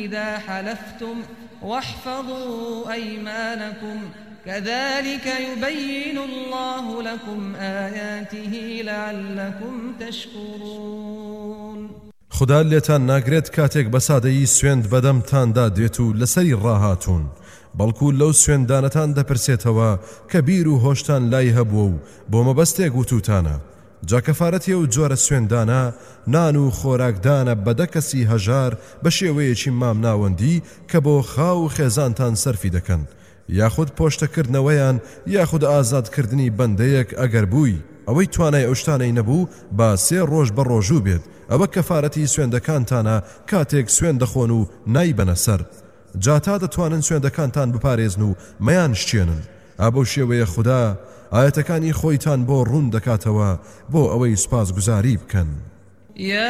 إذا حلفتم واحفظوا أيمانكم كذلك يبين الله لكم آياته لعلكم تشكرون. خدا لێتان ناگرێت کاتێک بە سادەیی سوێند بەدەمتاندا دێت و لەسەری ڕاهاتون، بەڵکو لەو سوێندانەتان دەپرسێتەوە کە بیر و هۆشتان لای هەبووە و بۆ مەبەستێک وتوتانە. جا کەفارەتیە و جۆرە سوێندانە نان و خۆراکدانە بەدە کەسی هەژار بە شێوەیەکی مام ناوەندی کە بۆ خاو و خێزانتان سەرفی دەکەن، یاخود پۆشتەکردنەوەیان یاخود ئازادکردنی بەندەیەک ئەگەر بووی ئەوەی توانای ئەو شتانەی نەبوو با 3 ڕۆژ بە ڕۆژوو بێت. ئەوە کەفارەتی سوێندەکانتانە کاتێک سوێن دەخۆن و نایبەنە سەر. جا تا دەتوانن سوێندەکانتان بپارێزن و مەیان شتێنن. ئابەو شێوەیە خوددا ئاەتەکانی خۆیتان بۆ ڕوون دەکاتەوە بۆ ئەوەی سوپاسگوزاری بکەن.